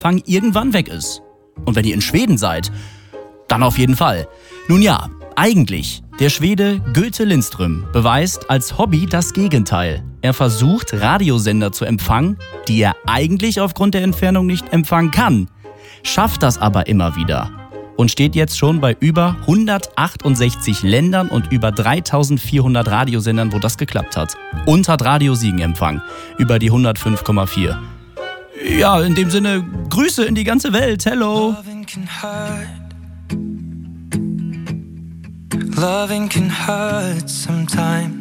Empfang irgendwann weg ist. Und wenn ihr in Schweden seid, dann auf jeden Fall. Nun ja, eigentlich, der Schwede Göte Lindström beweist als Hobby das Gegenteil. Er versucht, Radiosender zu empfangen, die er eigentlich aufgrund der Entfernung nicht empfangen kann. Schafft das aber immer wieder. Und steht jetzt schon bei über 168 Ländern und über 3400 Radiosendern, wo das geklappt hat. Und hat Radio Siegen Empfang über die 105,4. Ja, in dem Sinne, Grüße in die ganze Welt. Hello. Loving can hurt sometimes.